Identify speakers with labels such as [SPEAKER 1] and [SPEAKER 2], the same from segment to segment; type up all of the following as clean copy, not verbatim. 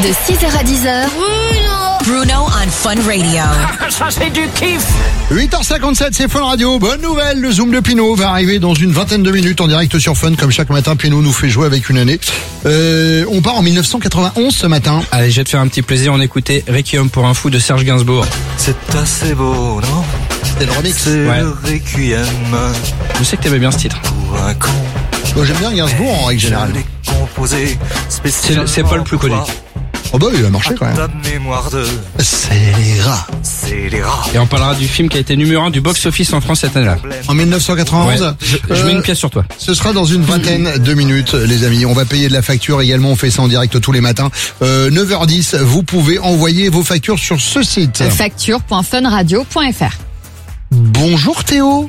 [SPEAKER 1] De 6h à 10h, Bruno on Fun Radio.
[SPEAKER 2] Ça c'est du kiff.
[SPEAKER 3] 8h57, c'est Fun Radio. Bonne nouvelle, le Zoom de Pinot va arriver dans une vingtaine de minutes en direct sur Fun. Comme chaque matin, Pinot nous fait jouer avec une année. On part en 1991 ce matin.
[SPEAKER 4] Allez, je vais te faire un petit plaisir, on écoutait Requiem pour un fou de Serge Gainsbourg.
[SPEAKER 5] C'est assez beau, non?
[SPEAKER 3] C'était le remix.
[SPEAKER 5] C'est
[SPEAKER 4] Ouais.
[SPEAKER 5] le Requiem
[SPEAKER 4] Je sais que t'aimais bien ce titre.
[SPEAKER 5] pour un con.
[SPEAKER 3] Moi, j'aime bien Gainsbourg en règle générale.
[SPEAKER 5] Je l'ai composé spécialement
[SPEAKER 4] C'est pas le plus connu.
[SPEAKER 5] pour
[SPEAKER 3] Oh bah il a marché quand même.
[SPEAKER 5] ta mémoire de
[SPEAKER 3] Scélérat.
[SPEAKER 5] scélérat.
[SPEAKER 4] Et on parlera du film qui a été numéro 1 du box-office en France cette année-là.
[SPEAKER 3] En 1991.
[SPEAKER 4] Ouais. Je mets une pièce sur toi.
[SPEAKER 3] Ce sera dans une vingtaine de minutes, les amis. On va payer de la facture également. On fait ça en direct tous les matins. 9h10, vous pouvez envoyer vos factures sur ce site.
[SPEAKER 6] Facture.funradio.fr.
[SPEAKER 3] Bonjour Théo.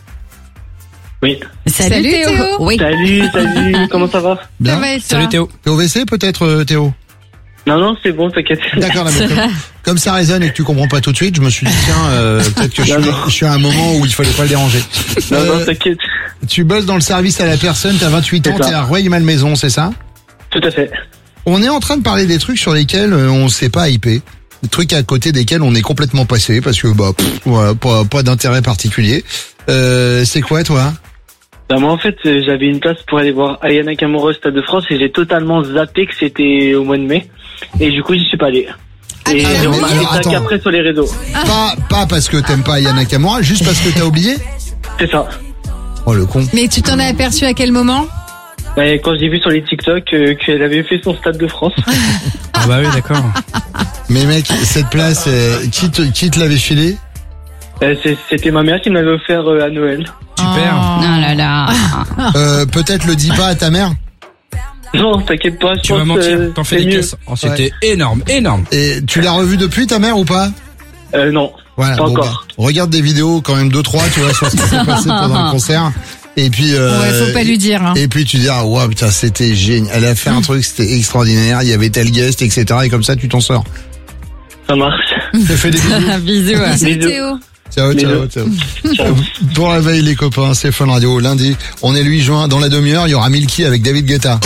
[SPEAKER 7] Oui.
[SPEAKER 6] Salut Théo.
[SPEAKER 7] Oui. Salut, comment ça va?
[SPEAKER 3] Bien.
[SPEAKER 6] Ça va et toi?
[SPEAKER 4] Salut Théo.
[SPEAKER 3] T'es au WC peut-être Théo?
[SPEAKER 7] Non, c'est bon, t'inquiète.
[SPEAKER 3] D'accord, non, mais comme ça résonne et que tu comprends pas tout de suite, je me suis dit tiens, peut-être que je suis à un moment où il fallait pas le déranger.
[SPEAKER 7] Non, t'inquiète.
[SPEAKER 3] Tu bosses dans le service à la personne, t'as 28 ans,
[SPEAKER 7] C'est ça.
[SPEAKER 3] t'es à Rueil-Malmaison, c'est ça?
[SPEAKER 7] Tout à fait.
[SPEAKER 3] On est en train de parler des trucs sur lesquels on s'est pas hypé. Des trucs à côté desquels on est complètement passé parce que voilà, pas d'intérêt particulier. C'est quoi toi?
[SPEAKER 7] Bah, moi, en fait, j'avais une place pour aller voir Aya Nakamura au Stade de France et j'ai totalement zappé que c'était au mois de mai. Et du coup, j'y suis pas allé. Et j'ai remarqué ça
[SPEAKER 3] attends.
[SPEAKER 7] qu'après sur les réseaux.
[SPEAKER 3] Pas parce que t'aimes pas Aya Nakamura, juste parce que t'as oublié?
[SPEAKER 7] C'est ça.
[SPEAKER 3] Oh le con.
[SPEAKER 6] Mais tu t'en as aperçu à quel moment?
[SPEAKER 7] Bah, quand j'ai vu sur les TikTok qu'elle avait fait son Stade de France.
[SPEAKER 4] Ah bah oui, d'accord.
[SPEAKER 3] Mais mec, cette place, qui te l'avait filée?
[SPEAKER 7] C'était ma mère qui me l'avait offert à Noël.
[SPEAKER 4] Super.
[SPEAKER 6] Oh là là.
[SPEAKER 3] Peut-être le dis pas à ta mère?
[SPEAKER 7] Non, t'inquiète pas, je
[SPEAKER 4] Tu vas
[SPEAKER 7] pense
[SPEAKER 4] mentir,
[SPEAKER 7] que
[SPEAKER 4] t'en fais
[SPEAKER 7] c'est
[SPEAKER 4] des
[SPEAKER 7] mieux.
[SPEAKER 4] caisses. Oh, c'était énorme.
[SPEAKER 3] Et tu l'as revue depuis ta mère ou pas?
[SPEAKER 7] Non,
[SPEAKER 3] Voilà,
[SPEAKER 7] pas
[SPEAKER 3] bon,
[SPEAKER 7] encore.
[SPEAKER 3] bah, regarde des vidéos quand même 2-3, tu vois, sur ce qui s'est passé pendant le concert. Et puis
[SPEAKER 6] Ouais, faut pas lui dire. Hein.
[SPEAKER 3] Et puis tu dis ah ouais putain c'était génial. Elle a fait un truc, c'était extraordinaire. Il y avait tel guest, etc. Et comme ça tu t'en sors.
[SPEAKER 7] Ça marche.
[SPEAKER 3] T'as fait des bisous.
[SPEAKER 6] Bisous.
[SPEAKER 7] Bisous.
[SPEAKER 6] Théo.
[SPEAKER 3] Ciao.
[SPEAKER 7] Ciao.
[SPEAKER 3] Pour la veille les copains, c'est Fun Radio. Lundi, on est le 8 juin. Dans la demi-heure, il y aura Milky avec David Guetta.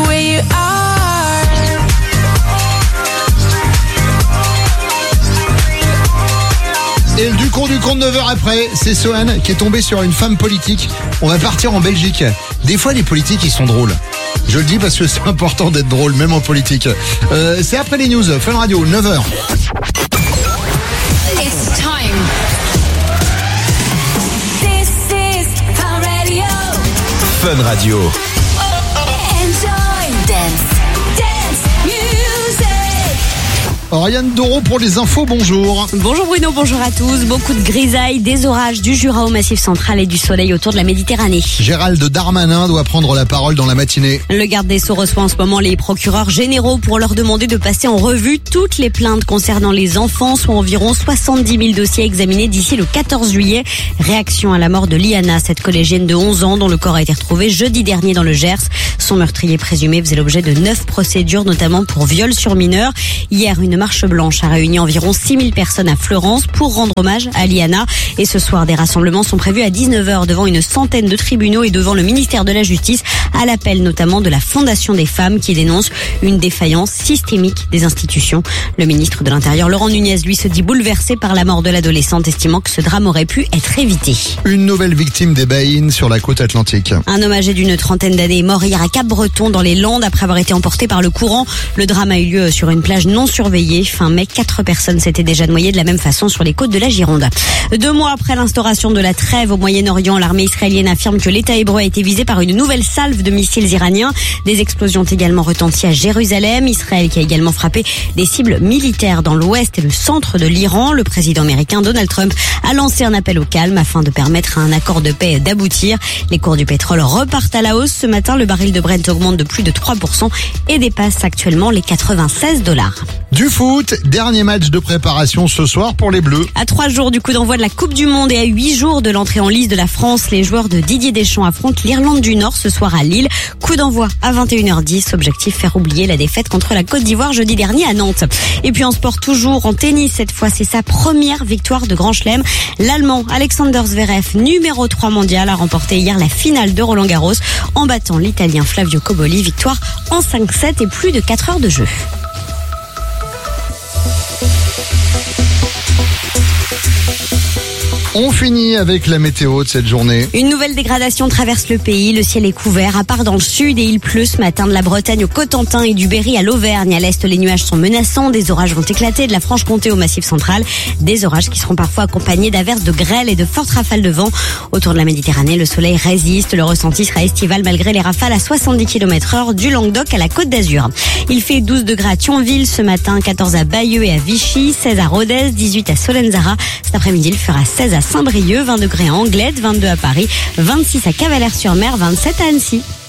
[SPEAKER 3] Et du compte 9h après, c'est Sohan qui est tombé sur une femme politique. On va partir en Belgique. Des fois, les politiques, ils sont drôles. Je le dis parce que c'est important d'être drôle, même en politique. C'est après les news. Fun Radio, 9h.
[SPEAKER 1] It's time. This is Fun Radio.
[SPEAKER 5] Fun Radio.
[SPEAKER 1] Enjoy. Dance music.
[SPEAKER 3] Oriane Doro pour les infos, bonjour.
[SPEAKER 8] Bonjour Bruno, bonjour à tous. Beaucoup de grisailles, des orages du Jura au Massif central et du soleil autour de la Méditerranée.
[SPEAKER 3] Gérald Darmanin doit prendre la parole dans la matinée.
[SPEAKER 8] Le garde des Sceaux reçoit en ce moment les procureurs généraux pour leur demander de passer en revue toutes les plaintes concernant les enfants, soit environ 70 000 dossiers examinés d'ici le 14 juillet. Réaction à la mort de Liana, cette collégienne de 11 ans dont le corps a été retrouvé jeudi dernier dans le Gers. Son meurtrier présumé faisait l'objet de 9 procédures, notamment pour viol sur mineur. Hier, une marche blanche a réuni environ 6 000 personnes à Florence pour rendre hommage à Liana. Et ce soir, des rassemblements sont prévus à 19h devant une centaine de tribunaux et devant le ministère de la Justice, à l'appel notamment de la Fondation des femmes qui dénonce une défaillance systémique des institutions. Le ministre de l'Intérieur, Laurent Nunez, lui, se dit bouleversé par la mort de l'adolescente, estimant que ce drame aurait pu être évité.
[SPEAKER 3] Une nouvelle victime des baïnes sur la côte atlantique.
[SPEAKER 8] Un homme âgé d'une trentaine d'années est mort hier à Cap-Breton dans les Landes après avoir été emporté par le courant. Le drame a eu lieu sur une plage non surveillée. Fin mai, 4 personnes s'étaient déjà noyées de la même façon sur les côtes de la Gironde. 2 mois après l'instauration de la trêve au Moyen-Orient, l'armée israélienne affirme que l'État hébreu a été visé par une nouvelle salve de missiles iraniens. Des explosions ont également retenti à Jérusalem. Israël qui a également frappé des cibles militaires dans l'ouest et le centre de l'Iran. Le président américain Donald Trump a lancé un appel au calme afin de permettre à un accord de paix d'aboutir. Les cours du pétrole repartent à la hausse. Ce matin, le baril de Brent augmente de plus de 3% et dépasse actuellement les $96.
[SPEAKER 3] Du foot, dernier match de préparation ce soir pour les Bleus.
[SPEAKER 8] À 3 jours du coup d'envoi de la Coupe du Monde et à 8 jours de l'entrée en lice de la France, les joueurs de Didier Deschamps affrontent l'Irlande du Nord ce soir à Lille. Coup d'envoi à 21h10. Objectif, faire oublier la défaite contre la Côte d'Ivoire jeudi dernier à Nantes. Et puis en sport toujours, en tennis cette fois, c'est sa première victoire de Grand Chelem. L'Allemand Alexander Zverev, numéro 3 mondial, a remporté hier la finale de Roland-Garros en battant l'Italien Flavio Cobolli. Victoire en 5-7 et plus de 4 heures de jeu.
[SPEAKER 3] On finit avec la météo de cette journée.
[SPEAKER 8] Une nouvelle dégradation traverse le pays. Le ciel est couvert, à part dans le sud, et il pleut ce matin de la Bretagne au Cotentin et du Berry à l'Auvergne. À l'est, les nuages sont menaçants. Des orages vont éclater de la Franche-Comté au Massif central. Des orages qui seront parfois accompagnés d'averses, de grêle et de fortes rafales de vent. Autour de la Méditerranée, le soleil résiste. Le ressenti sera estival malgré les rafales à 70 km/h du Languedoc à la Côte d'Azur. Il fait 12 degrés à Thionville ce matin, 14 à Bayeux et à Vichy, 16 à Rodez, 18 à Solenzara. Cet après-midi, il fera 16 à Saint-Brieuc, 20 degrés à Anglette, 22 à Paris, 26 à Cavalère-sur-Mer, 27 à Annecy.